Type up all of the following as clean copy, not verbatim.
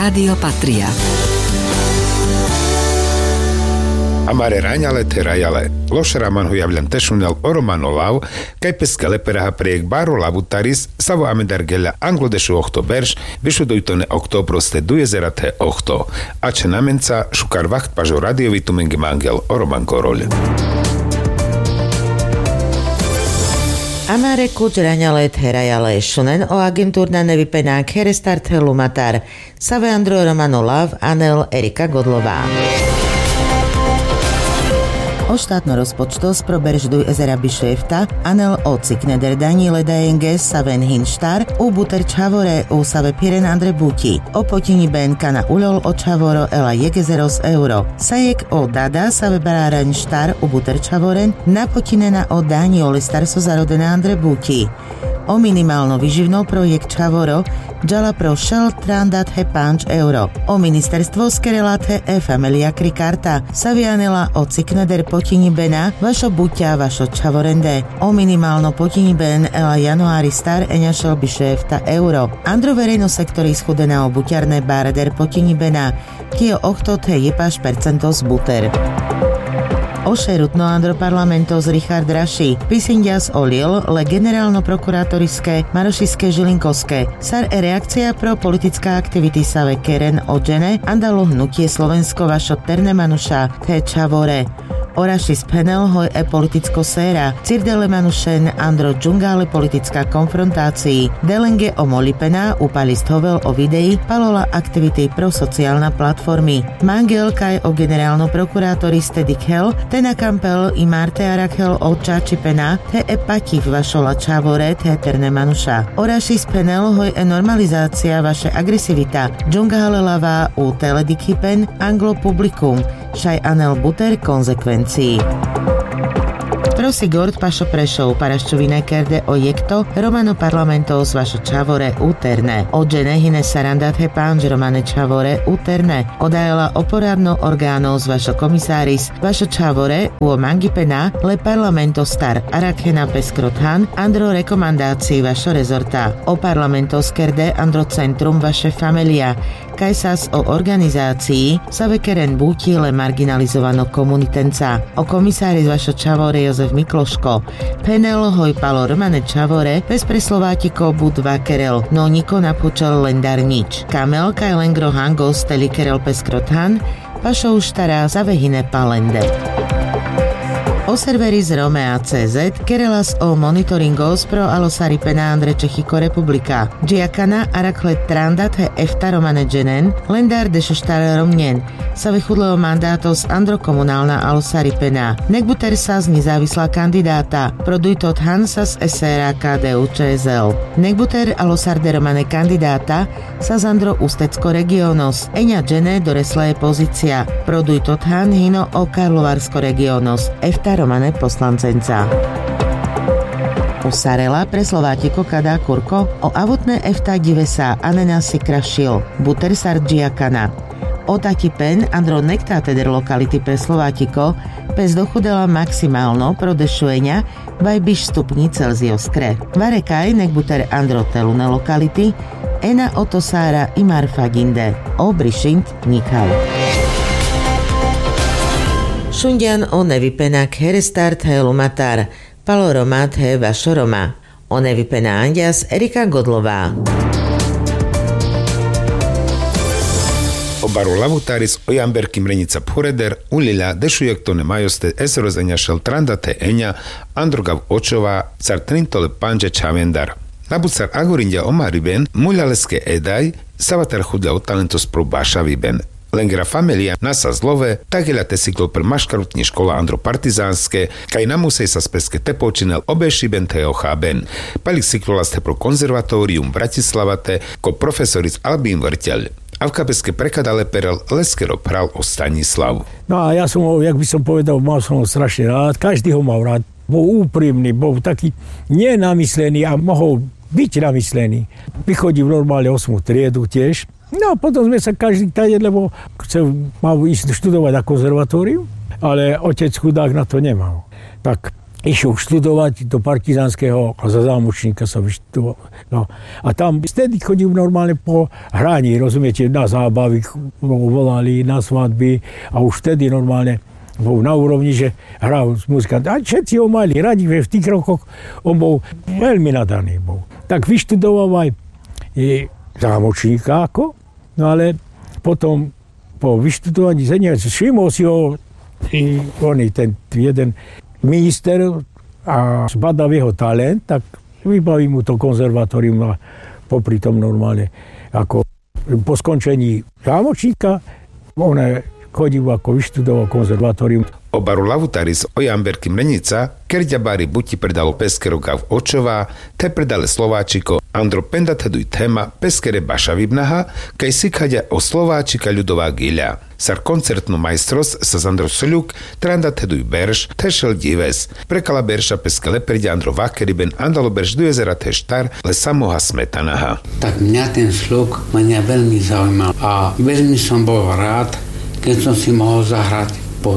Rádio Patria. Amare raňale te rajale. Lošeraman ho javljan tešunel oromano lav, kaj peske leperaha projekt baro lavutaris, savo amedargela anglodešu ohto berš, vyšudujtone oktoproste dujezera te ohto. Ače namenca šukar vacht pažo radiovitu mengimangel oroman korol. Amare kučraňale terajale šunen o agentúrna nevypenák herestart helumatar, save andro romano lav, anel Erika Godlová. O štátno rozpočto z proberždu ezera Bišefta, anel o cikneder daní ledajenge saven hinštar, u buter čavore u save piren andre buti, o potini benka na ulol o čavoro ela jegezeros euro. Sajek o dada save baráraň štar u buter čavoren, na potinena o daní o listar so zarodené andre buti. O minimálno vyživnou projekt Čavoro džala pro šel trandat he panč euro. O ministerstvo skerelate e familia krikarta savianela o cikneder potini bena vašo buťa vašo Čavorende. O minimálno potini ben ela januári star eňašel Bišefta euro. Andro verejno sektori schudená o buťarné báreder potini bena kio ochto te jepaš percentos buter. Ošerutno andro parlamentos Richard Raši, pisindias olil le generálno prokurátoriské Marošiské Žilinkovské. Sar reakcia pro politická aktivity save keren odžene andalo hnutie Slovensko vašo Ternemanuša te Čavore. Oraši spenel hoj e politicko séra, cirdele manušen andro džungále politická konfrontácii, delenge o molipena upalist hovel o videi palola aktivity pro sociálna platformy. Mangel kaj o generálno prokurátoriste dikhel, tena kampel i marte arakhel o čačipena, te e pativ vašola Čavore te Ternemanuša. Oraši spenel hoj e normalizácia vaše agresivita, džungále lava u teledikhipen anglo publikum, šaj anel buter konzekvencii. Prosigord pašo Prešov paraščovine kerde o jekto romano parlamentos vašo Čavore uterne. Odžene hine sarandat he pánž romane Čavore uterne. Odajala oporadno orgánov z vašo komisáris vašo Čavore uo mangipena le parlamento star arakhena peskrothan andro rekomandácii vašo rezorta. O parlamentos kerde andro centrum vaše familia kajsas o organizácii sa vekeren búti le marginalizovano komunitenca. O komisáris vašo Čavore Jozef Mikloško. Penel hoj palo romane Čavore bez preslovátiko bud vakerel, no niko napočal len dar nič. Kamel kaj lengro hangos telikerel peskrothan, pašou štara zavehine palende. O serveri z Romea.cz kerelas o monitoringos pro alosari pena Andre Čechiko Republika. Džiakana araklet trandat he efta romane dženen, lendar dešo štare romnen. Sa vychudleo mandátos andro komunálna alosari pena. Nekbuter sa z nezávislá kandidáta. Produjtot Hansas SRA KDU ČSL. Nekbuter alosarde romane kandidáta sa z andro Ústecko regionos. Eňa džene do resleje pozícia. Produjtot Han hino o Karlovarsko regionos. Efta romane poslancenca. Usarela pre Slovátiko kadá kurko o avutné efta divesa anena si krašil. Buter sardžiakana. O tati pen andro nekta teder lokality pre Slovátiko pes dochudela maximálno pro dešuenia vaj biš stupni Celzioskre. Varekaj nek buter andro telune lokality ena otosára i marfaginde. O brišint nikal. Šundian o nevypenak herestart he lumatar, paloromat he vašoroma. O nevypená andias Erika Godlová. O baru lavutaris o jamberki mrenica pureder, ulila dešujek to ne majoste esroz enjašel trandate enja, androgav očova, car trintole panđe čavendar. Nabucar agorinja omariben, muljaleske edaj, savatar hudja o talentos pro bašaviben. Lengra familia nasa zlove, takela te cyklo pre maškarutní škola Andro Partizánske, kaj namusej sa speske te počinel obešiben te ochaben. Palik cyklolas te pro konzervatórium Bratislavate, ko profesoric Albín Vrteľ. A v kapeske prekadale perel leskero pral o Stanislavu. No a ja som ho, jak by som povedal, mal som ho strašne rád, každý ho mal rád. Bol úprimný, bol taký nenamyslený a mohol byť namyslený. Vychodil normálne 8. triedu tiež. No a potom sme sa každý tady, lebo mal ísť študovať na konzervatóriu, ale otec chudák na to nemal. Tak išiel študovať do partizánskeho a za zámočníka sa vyštudoval. No. A tam vtedy chodil normálne po hraní, rozumiete, na zábavy volali, na svadby a už vtedy normálne bol na úrovni, že hral s muzikantom. A všetci ho mali radi, že v tých rokoch on bol veľmi nadaný. Tak vyštudoval aj zámočníka ako, no ale potom po vyštudovaní všimol si ho ten jeden minister a zbadal jeho talent, tak vybaví mu to konzervatórium a popri tom normálne ako po skončení zámočníka on chodil ako vyštudoval konzervatórium. Obaru lavutaris Ojamberky Mrenica, kerďabári buti predalo peskerokav očová, te predale Slováčiko, Andro pendateduj téma peskere baša vybnaha, kaj sikhaďa o Slováčika ľudová giľa. Sar koncertno majstros sa Andro Soľuk, trandateduj berš, tešel dives. Prekala berša peske leperďa Andro Vakeriben, andalo berš do jezera teštar, le samoha smetanaha. Tak mňa ten sluk veľmi zaujímal a veľmi som bol rád, keď som si mohol zahrať po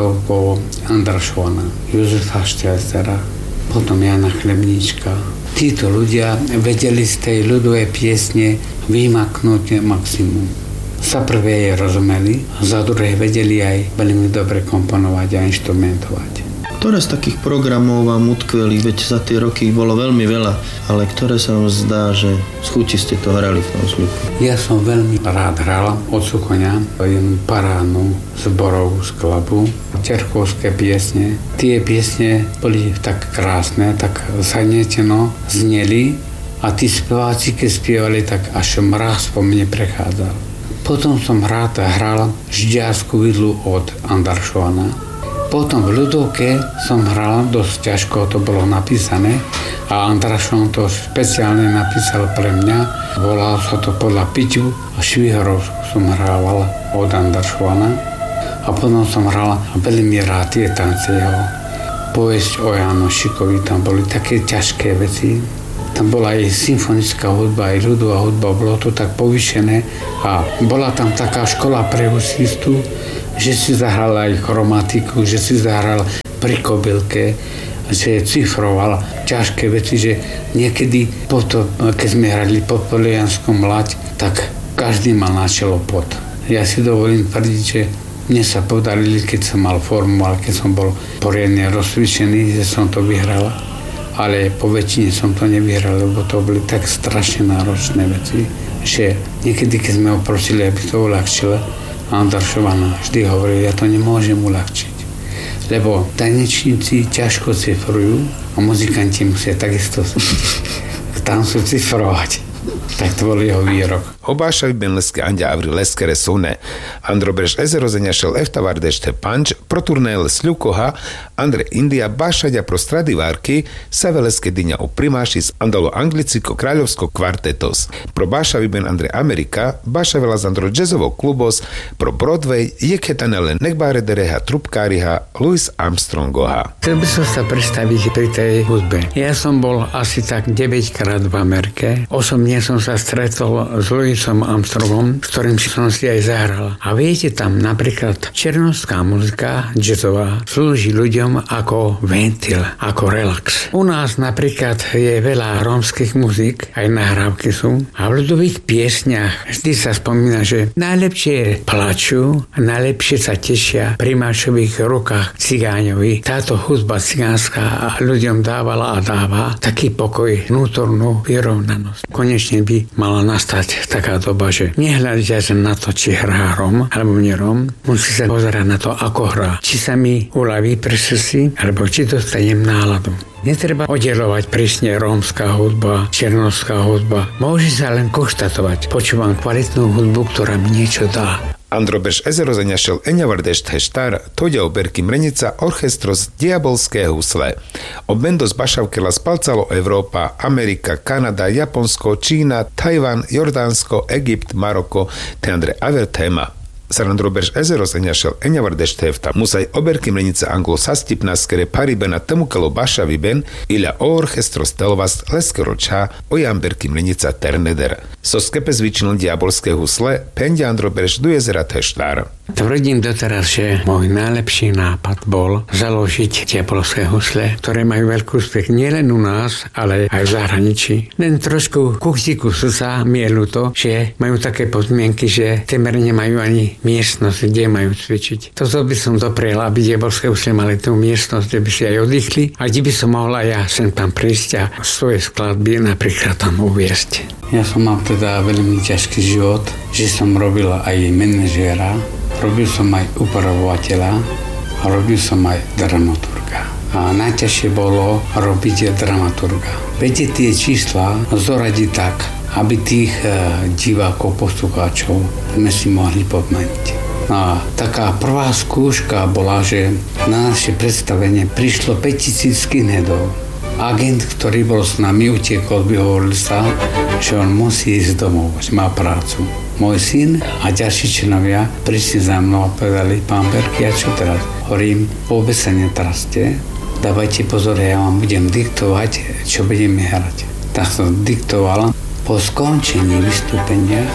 Andrašovana, Jozefa Šťastera, potom Jana Chlebníčka. Títo ľudia vedeli z tej ľudovej piesne vymaknúť maximum. Za prvé je rozumeli, a za druhé vedeli aj veľmi dobre komponovať a inštrumentovať. Ktoré z takých programov vám utkveli, veď za tie roky bolo veľmi veľa, ale ktoré sa vám zdá, že z chuti ste to hrali v tom sluchu? Ja som veľmi rád hral od Sukoňa jednu parádnu zborovú skladbu, čerkovské piesne. Tie piesne boli tak krásne, tak zaneteno zneli a tí speváci, keď spievali, tak až mráz po mne prechádzal. Potom som rád hral Žďárskú vidlu od Andrašovana. Potom v ľudovke som hral, dosť ťažko to bolo napísané a Andrašon to špeciálne napísal pre mňa. Volal sa to podľa Piťu a Švihorovsku som hrával od Andrašovana. A potom som hral veľmi rád tie tance jeho. Povesť o Janošikovi, tam boli také ťažké veci. Tam bola aj symfonická hudba, aj ľudová hudba, bolo to tak povýšené a bola tam taká škola pre husistu, že si zahral aj chromatiku, že si zahral pri kobylke, že cifroval ťažké veci, že niekedy potom, keď sme hrali pod Polianskom Lať, tak každý mal na čelo pot. Ja si dovolím tvrdiť, že mne sa podarili, keď som mal formu, ale keď som bol poriadne rozcvičený, že som to vyhral. Ale po väčšine som to nevyhral, lebo to boli tak strašne náročné veci, že niekedy, keď sme ho prosili, aby to uľahčilo, Andrašovana vždy hovoril, ja to nemôžem uľahčiť, lebo tanečníci ťažko cifrujú a muzikanti musia takisto tam sú cifrovať. Tak to bol jeho výrok. Obášavi ben leske andja avri leskere sune. Andro breš ezerozenia šel eftavardešte panč, proturnele sljukoha, Andre India bašaďa pro stradivárky, save leske dinja u primášis andalo angliciko kraľovsko kvartetos. Pro Bášavi ben Andre Amerika, bašavela z Andro jazzovo klubos, pro Broadway je ketanele nekbáre dereha trubkáriha Louis Armstrongoha. Chcel by som sa predstaviť pri tej hudbe. Ja som bol asi tak 9 krát v Amerike. Osobne som sa stretol s Louisom Armstrongom, s ktorým som si aj zahral. A viete, tam napríklad černovská muzika, jazzová, slúži ľuďom ako ventil, ako relax. U nás napríklad je veľa rómskych muzík, aj nahrávky sú. A v ľudových piesniach vždy sa spomína, že najlepšie plačú, najlepšie sa tešia pri mášových rukách cigáňovi. Táto hudba cigánska ľuďom dávala a dáva taký pokoj, vnútornú vyrovnanosť. Konečne by mala nastať taká doba, že nehľadiac na to, či hrá Róm alebo nie Róm, musí sa pozerať na to, ako hrá. Či sa mi uľaví pre srdci, alebo či dostanem náladu. Netreba oddelovať prísne rómska hudba, černovská hudba. Môže sa len konštatovať. Počúvam kvalitnú hudbu, ktorá mi niečo dá. Andro brž ezerozenia šel enjavardešt heštar, toďa oberky Mrenica orchestros diabolské husle. Obmendo z Bašavkela spalcalo Európa, Amerika, Kanada, Japonsko, Čína, Tajvan, Jordánsko, Egypt, Maroko, te Andre aver téma. Sarandro brž ezerozenia šel enjavardešt hefta. Musaj oberky Mrenica anglo-sastipna skere paribena temukalo Bašaviben ila o orchestros telvast leskeroča o jamberky Mrenica terneder. So skepe zvičnil diabolské husle, pendia Andro brž do jezera Teštar. Tvrdím doteraz, že môj najlepší nápad bol založiť diabolské husle, ktoré majú veľký úspech nielen u nás, ale aj v zahraničí. Len trošku kuchtiku sa mi je ľúto, že majú také podmienky, že temer nemajú ani miestnosť, kde majú cvičiť. Toto by som dopriel, aby diabolské husle mali tú miestnosť, kde by si aj oddychli a kde by som mohla ja sem tam prísť a svoje skladby napríklad tam uviesť. Ja som mal teda veľmi ťažký život, že som robil aj manažéra, robil som aj upravovateľa a robil som aj dramaturga. A najťažšie bolo robiť dramaturga. Viete, tie čísla zoradiť tak, aby tých divákov, poslucháčov sme si mohli pomeniť. A taká prvá skúška bola, že na naše predstavenie prišlo 5000 skinheadov. Agent, ktorý bol s nami, utiekol, vyhovoril sa, že on musí ísť domov, že má prácu. Môj syn a ďalší členovia prišli za mnou a povedali: pán Berky, a čo teraz? Hovorím, vôbec sa netraste, dávajte pozor, ja vám budem diktovať, čo budeme hrať. Tak som diktoval. Po skončení vystúpenia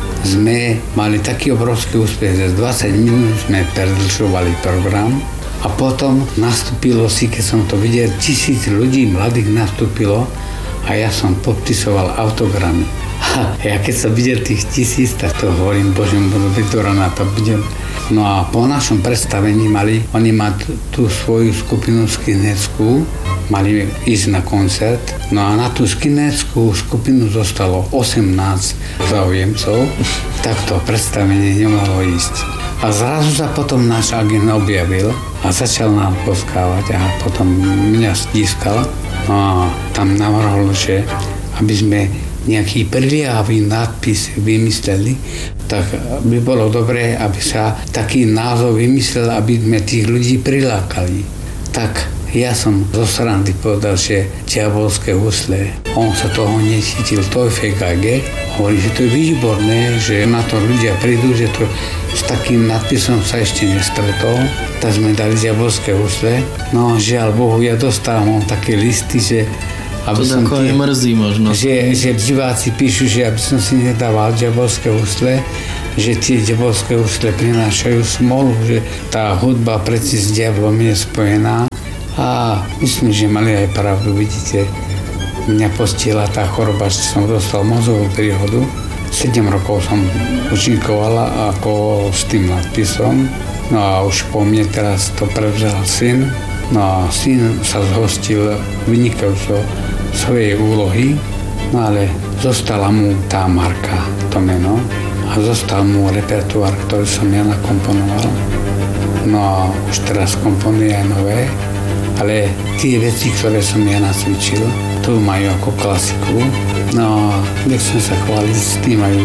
sme mali taký obrovský úspech, že 20 minút sme predĺžovali program. A potom nastúpilo si, keď som to videl, 1000 ľudí mladých nastúpilo a ja som podpisoval autogramy. A ja keď som videl tých 1000, tak to hovorím, Bože, do rana to budem. No a po našom predstavení oni mali tú svoju skupinu skinheadskú, mali ísť na koncert. No a na tú skinheadskú skupinu zostalo 18 záujemcov, tak to predstavenie nemohlo ísť. A zrazu sa potom náš agent objavil a začal nám poskávať a potom mňa stískal. A tam navrhol, že aby sme nejaký priliavý nadpis vymysleli, tak by bolo dobré, aby sa taký názov vymyslel, aby sme tých ľudí prilákali. Tak ja som zo srandy povedal, že diabolské husle. On sa toho necítil, to je FKG. Hovorí, že to je výborné, že na to ľudia prídu, že to s takým nadpisom sa ešte nestretol. Tak sme dali diabolské husle. No žiaľ Bohu, ja dostávam také listy, že to ako aj mrzí možno. Že diváci píšu, že aby som si nedával diabolské husle, že tie diabolské husle prinášajú smolu, že tá hudba preci s diablom je spojená. A myslím, že mali aj pravdu, vidíte. Mňa postihla tá choroba, že som dostal mozovú príhodu. 7 rokov som účinkovala ako s tým nadpisom. No a už po mne teraz to prevzal syn. No a syn sa zhostil vynikajúco svojej úlohy, no ale zostala mu tá marka, to meno, a zostal mu repertoár, ktorý som ja nakomponoval. No a už teraz komponuje aj nové, ale tie veci, ktoré som ja nacvičil, to majú ako klasiku. No a nechcem sa chváliť, s tým majú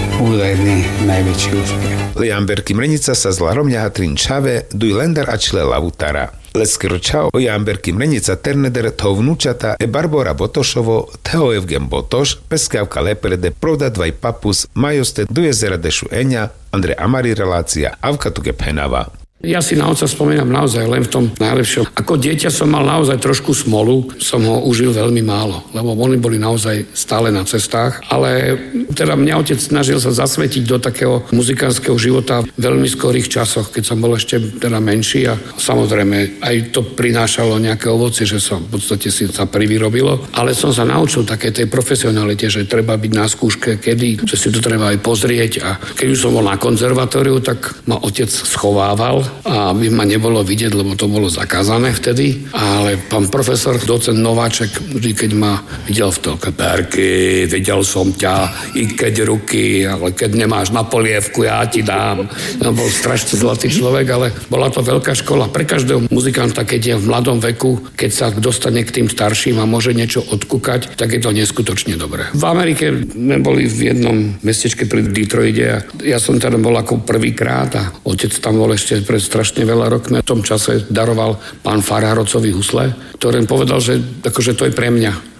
údajne najväčší úspech. Leamberky Mrenica sa zla romňa trinčave, duj lendar a čle lavutara. Leskero čao, Leamberky Mrenica terneder to vnúčata e Barbora Botošovo, Teo Evgen Botoš, Peskavka Leprede, Provda dvaj papus, Majoste dujezera dešu Eňa, Andre Amari relácia, Avka tuge penava. Ja si na otca spomínam naozaj len v tom najlepšom. Ako dieťa som mal naozaj trošku smolu, som ho užil veľmi málo, lebo oni boli naozaj stále na cestách, ale teda mňa otec snažil sa zasvetiť do takého muzikánskeho života v veľmi skorých časoch, keď som bol ešte teda menší a samozrejme aj to prinášalo nejaké ovocie, že som v podstate si sa privyrobilo, ale som sa naučil také tej profesionalite, že treba byť na skúške, kedy, že si to treba aj pozrieť a keď už som bol na konzervatóriu, tak ma otec schovával, a aby ma nebolo vidieť, lebo to bolo zakázané vtedy. Ale pán profesor, docent Nováček, vždy keď ma videl v telke, Berky, videl som ťa, i keď ruky, ale keď nemáš na polievku, ja ti dám. No, bol strašne zlatý človek, ale bola to veľká škola pre každého muzikanta, keď je v mladom veku, keď sa dostane k tým starším a môže niečo odkúkať, tak je to neskutočne dobré. V Amerike sme boli v jednom mestečke pri Detroite a ja som teda bol ako prvýkrát a otec tam bol ešte pred strašne veľa rokmi. V tom čase daroval pán Farárocovi husle, ktorý povedal, že akože to je pre mňa.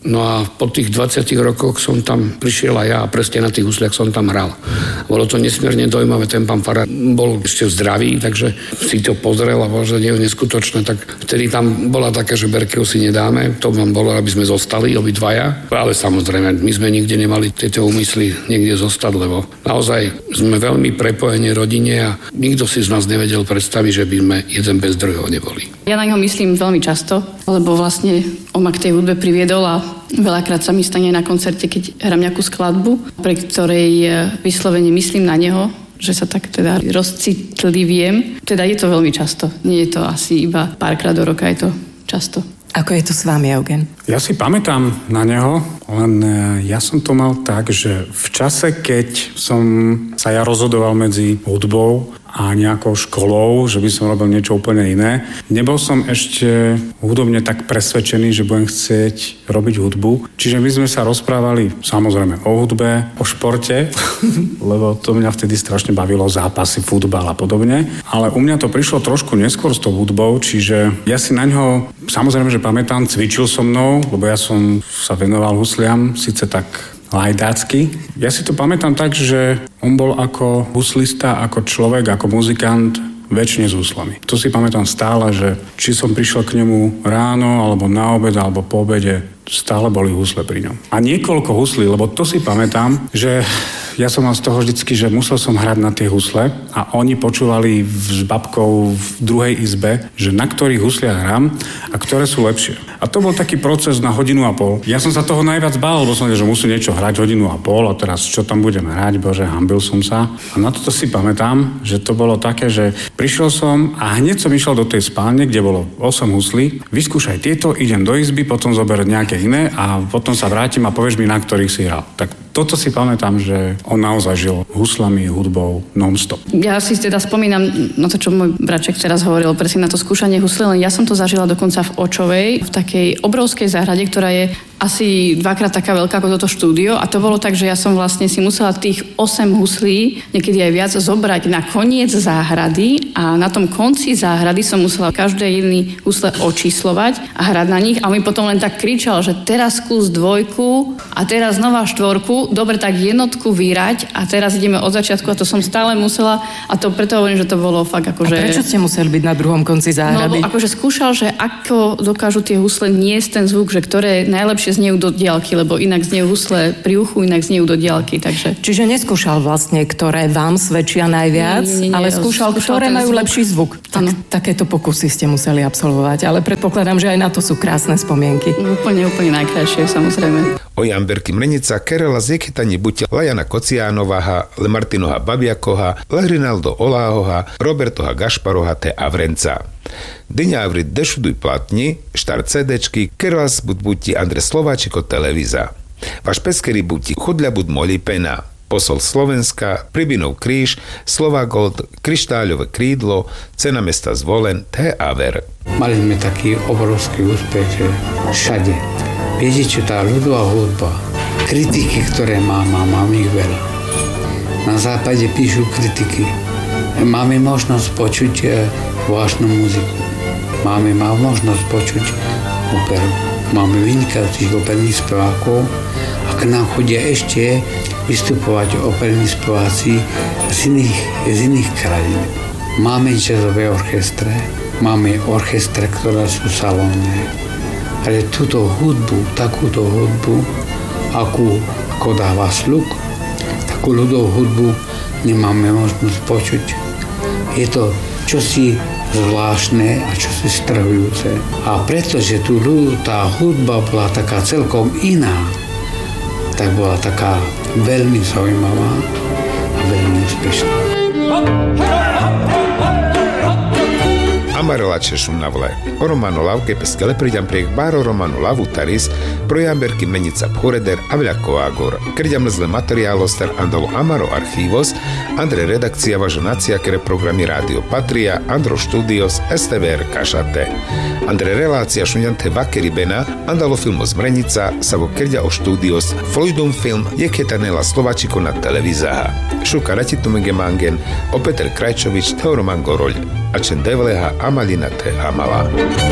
No a po tých 20 rokoch som tam prišiel aj ja a presne na tých husliach som tam hral. Bolo to nesmierne dojímavé, ten pán farár bol ešte zdravý, takže si to pozrel a bolo, že nie je neskutočné, tak vtedy tam bola taká, že Berkeho si nedáme, to vám bolo, aby sme zostali obidvaja, ale samozrejme, my sme nikde nemali tieto úmysly niekde zostať, lebo naozaj sme veľmi prepojení rodine a nikto si z nás nevedel predstaviť, že by sme jeden bez druhého neboli. Ja na ňo myslím veľmi často, lebo vlastne on ma k tej hudbe priviedol a veľakrát sa mi stane na koncerte, keď hrám nejakú skladbu, pre ktorej vyslovene myslím na neho, že sa tak teda rozcitliviem. Teda je to veľmi často. Nie je to asi iba párkrát do roka, je to často. Ako je to s vami, Eugen? Ja si pamätám na neho, len ja som to mal tak, že v čase, keď som sa ja rozhodoval medzi hudbou a nejakou školou, že by som robil niečo úplne iné. Nebol som ešte hudobne tak presvedčený, že budem chcieť robiť hudbu. Čiže my sme sa rozprávali samozrejme o hudbe, o športe, lebo to mňa vtedy strašne bavilo, zápasy, futbal a podobne. Ale u mňa to prišlo trošku neskôr s tou hudbou, čiže ja si na ňo samozrejme, že pamätám, cvičil so mnou, lebo ja som sa venoval husliam, síce tak lajdácky. Ja si to pamätám tak, že on bol ako huslista, ako človek, ako muzikant väčšine s huslami. To si pamätám stále, že či som prišiel k nemu ráno, alebo na obed, alebo po obede, stále boli husle pri ňom. A niekoľko huslí, lebo to si pamätám, že ja som mal z toho vždycky, že musel som hrať na tie husle a oni počúvali s babkou v druhej izbe, že na ktorých husliach hrám a ktoré sú lepšie. A to bol taký proces na 1,5 hodiny. Ja som sa toho najviac bál, lebo som vedel, že musím niečo hrať 1,5 hodiny a teraz čo tam budem hrať, bože, hanbil som sa. A na toto si pamätám, že to bolo také, že prišiel som a hneď som išiel do tej spálne, kde bolo 8 huslí, vyskúšaj tieto, idem do izby, potom zoberať nejaké iné a potom sa vrátim a povieš mi, na ktorých si hral. Tak toto si pamätám, že on naozaj žil huslami, hudbou non-stop. Ja si teda spomínam na to, čo môj braček teraz hovoril, presne na to skúšanie husle, len ja som to zažila dokonca v Očovej, v takej obrovskej záhrade, ktorá je asi 2-krát taká veľká ako toto štúdio a to bolo tak, že ja som vlastne si musela tých 8 huslí, niekedy aj viac, zobrať na koniec záhrady a na tom konci záhrady som musela každé jedný husle očíslovať a hrať na nich a mi potom len tak kričal, že teraz skús 2 a teraz znova 4, dobre, tak jednotku vyrať a teraz ideme od začiatku a to som stále musela a to preto hovorím, že to bolo fakt akože... A prečo ste museli byť na druhom konci záhrady? No, akože skúšal, že ako dokážu tie husle niesť ten zvuk, že ktoré najlepšie znejú do diaľky, lebo inak znejú husle pri uchu, inak znejú do diaľky, takže... Čiže neskúšal vlastne, ktoré vám svedčia najviac, nie, ale skúšal ktoré majú lepší zvuk. Takéto pokusy ste museli absolvovať, ale predpokladám, že aj na to sú krásne spomienky. Úplne najkrajšie, samozrejme. O Jamberky Mrenica, Kerela Zjekitani Butia, Lajana Kociánovaha, Le Martinoha Babiakoha, Le Rinaldo Oláhoha, Robertoha Gašparoha te Avrenca. Dyňa Avrit Dešuduj platni, štart CDčky, Kerelas bud buti Andre Slováčiko televíza. Vaš peskeri buti Chudľa bud Moli Pena. Posol Slovenska, Pribinov kríž, Slovagold, Kryštáľové krídlo, Cena mesta Zvolen, te Aver. Mali sme taký obrovský úspech, že všade. Viete, čo tá ľudová hudba, kritiky, ktoré mám ich veľa. Na západe píšu kritiky. Máme možnosť počuť vážnu muziku. Máme možnosť počuť operu. Máme vynikajúcich operných spevákov a k nám chodia ešte vystupovať operní speváci z iných krajín. Máme jazzové orchestre, máme orchestre, ktoré sú salónne. Ale túto hudbu, takúto hudbu, ako dáva sluk, takú ľudovú hudbu nemáme možnosť počuť. Je to čosi zvláštne a čosi strhujúce. A pretože tá hudba bola taká celkom iná, tak bola taká veľmi zaujímavá a veľmi úspešná. Amarela Češum na vle. O Romano Lavke peskele pridam prijek baro Romano Lavu Taris, pro Jamberky Menica Phureder a Vľako Agor. Kridam zle materiálo star andalo Amaro Archívos, Andre redakcia važonacija kere programi Radio Patria, Andro Studios, STVR Kašate. Andre relácia šunjante vakeri bena, andalo filmos Mrenica, savo kerďa o Studios, Floydum film, jeketanela Slovačiko na televízaha. Šuka Ratitumenge Mangen, o Peter Krajčovič, Teoroman Gorolj, a čen devleha Amalina te Amala.